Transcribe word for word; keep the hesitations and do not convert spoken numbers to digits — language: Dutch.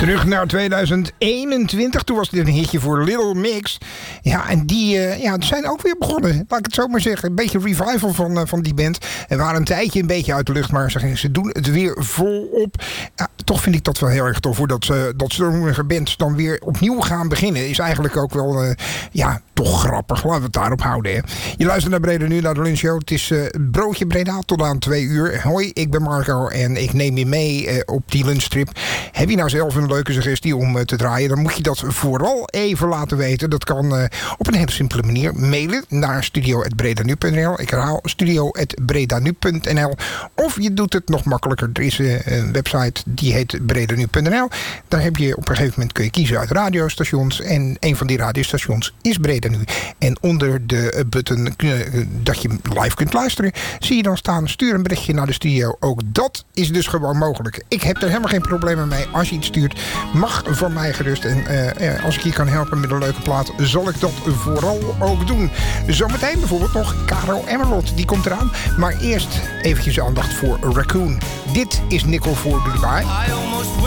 Terug naar tweeduizend eenentwintig. Toen was dit een hitje voor Little Mix. Ja, en die uh, ja, zijn ook weer begonnen. Laat ik het zo maar zeggen. Een beetje revival van, uh, van die band. En waren een tijdje een beetje uit de lucht. Maar ze, ze doen het weer volop. Ja, toch vind ik dat wel heel erg tof. Voor dat ze dat zo'n band dan weer opnieuw gaan beginnen. Is eigenlijk ook wel, uh, ja, toch grappig. Laten we het daarop houden. Hè. Je luistert naar Breda Nu, naar de lunchshow. Het is uh, Broodje Breda tot aan twee uur. Hoi, ik ben Marco en ik neem je mee uh, op die lunchtrip. Heb je nou zelf een leuke suggestie om uh, te draaien? Dan moet je dat vooral even laten weten. Dat kan uh, op een hele simpele manier. Mailen naar studio at bredanu punt n l. Ik herhaal studio at bredanu punt n l. Of je doet het nog makkelijker. Er is uh, een website die heet bredanu punt n l. Daar heb je op een gegeven moment kun je kiezen uit radiostations. En een van die radiostations is Breda Nu. En onder de button uh, dat je live kunt luisteren, zie je dan staan, stuur een berichtje naar de studio. Ook dat is dus gewoon mogelijk. Ik heb er helemaal geen problemen mee. Als je iets stuurt, mag van mij gerust. En uh, als ik je kan helpen met een leuke plaat, zal ik dat vooral ook doen. Zometeen bijvoorbeeld nog Caro Emerald. Die komt eraan. Maar eerst eventjes aandacht voor Raccoon. Dit is Nickel voor Dubai.